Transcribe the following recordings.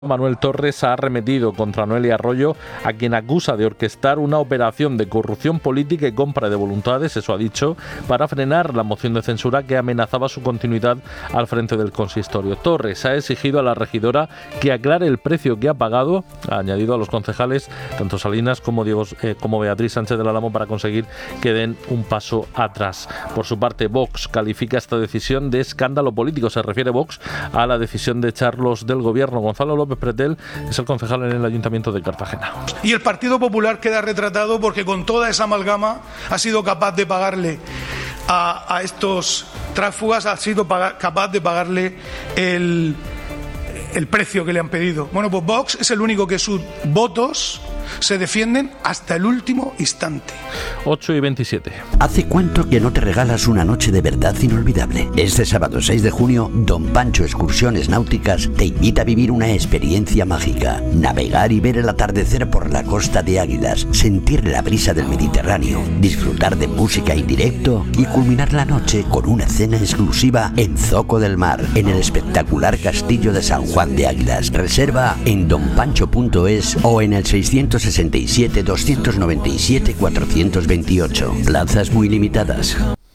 Manuel Torres ha arremetido contra Noelia Arroyo, a quien acusa de orquestar una operación de corrupción política y compra de voluntades, eso ha dicho, para frenar la moción de censura que amenazaba su continuidad al frente del consistorio. Torres ha exigido a la regidora que aclare el precio que ha pagado, ha añadido a los concejales, tanto Salinas como Beatriz Sánchez del Álamo, para conseguir que den un paso atrás. Por su parte, Vox califica esta decisión de escándalo político. Se refiere Vox a la decisión de echarlos del gobierno. Gonzalo López Pretel es el concejal en el Ayuntamiento de Cartagena. Y el Partido Popular queda retratado porque con toda esa amalgama ha sido capaz de pagarle a estos tránsfugas, ha sido capaz de pagarle el precio que le han pedido. Bueno, pues Vox es el único que sus votos se defienden hasta el último instante. 8:27. ¿Hace cuánto que no te regalas una noche de verdad inolvidable? Este sábado 6 de junio, Don Pancho Excursiones Náuticas te invita a vivir una experiencia mágica. Navegar y ver el atardecer por la costa de Águilas, sentir la brisa del Mediterráneo, disfrutar de música en directo y culminar la noche con una cena exclusiva en Zoco del Mar, en el espectacular castillo de San Juan de Águilas. Reserva en donpancho.es o en el 667 297 428. Plazas muy limitadas.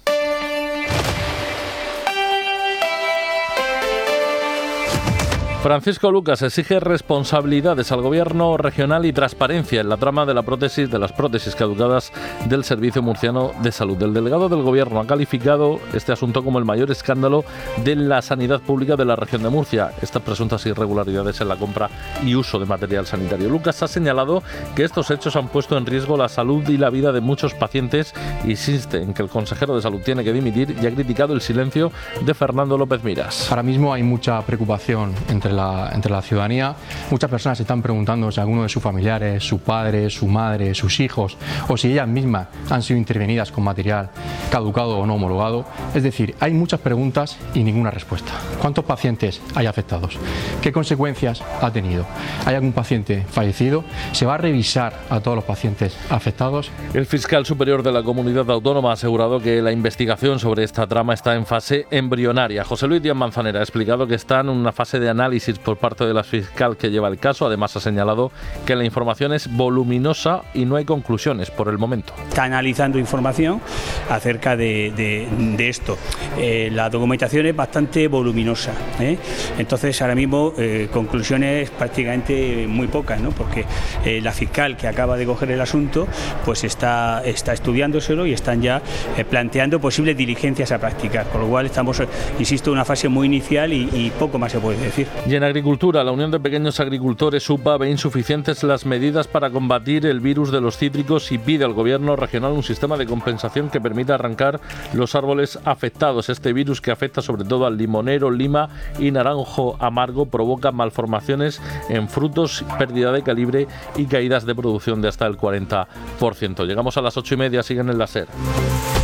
Francisco Lucas exige responsabilidades al gobierno regional y transparencia en la trama de las prótesis caducadas del Servicio Murciano de Salud. El delegado del gobierno ha calificado este asunto como el mayor escándalo de la sanidad pública de la región de Murcia. Estas presuntas irregularidades en la compra y uso de material sanitario. Lucas ha señalado que estos hechos han puesto en riesgo la salud y la vida de muchos pacientes. Insiste en que el consejero de Salud tiene que dimitir y ha criticado el silencio de Fernando López Miras. Ahora mismo hay mucha preocupación entre la ciudadanía. Muchas personas se están preguntando si alguno de sus familiares, su padre, su madre, sus hijos o si ellas mismas han sido intervenidas con material caducado o no homologado. Es decir, hay muchas preguntas y ninguna respuesta. ¿Cuántos pacientes hay afectados? ¿Qué consecuencias ha tenido? ¿Hay algún paciente fallecido? ¿Se va a revisar a todos los pacientes afectados? El fiscal superior de la comunidad autónoma ha asegurado que la investigación sobre esta trama está en fase embrionaria. José Luis Díaz Manzanera ha explicado que está en una fase de análisis por parte de la fiscal que lleva el caso. Además, ha señalado que la información es voluminosa y no hay conclusiones por el momento. Está analizando información acerca de esto. La documentación es bastante voluminosa, Entonces, ahora mismo conclusiones prácticamente muy pocas, ¿no? Porque la fiscal que acaba de coger el asunto pues está estudiándoselo y están ya planteando posibles diligencias a practicar, con lo cual estamos, insisto, en una fase muy inicial y poco más se puede decir. Y en agricultura, la Unión de Pequeños Agricultores, UPA, ve insuficientes las medidas para combatir el virus de los cítricos y pide al gobierno regional un sistema de compensación que permita arrancar los árboles afectados. Este virus, que afecta sobre todo al limonero, lima y naranjo amargo, provoca malformaciones en frutos, pérdida de calibre y caídas de producción de hasta el 40%. Llegamos a las 8:30, siguen en la SER.